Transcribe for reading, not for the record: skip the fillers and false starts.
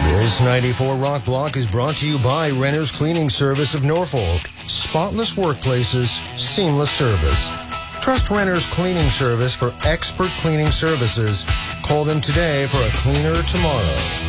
This 94 Rock Block is brought to you by Renter's Cleaning Service of Norfolk. Spotless workplaces, seamless service. Trust Renter's Cleaning Service for expert cleaning services. Call them today for a cleaner tomorrow.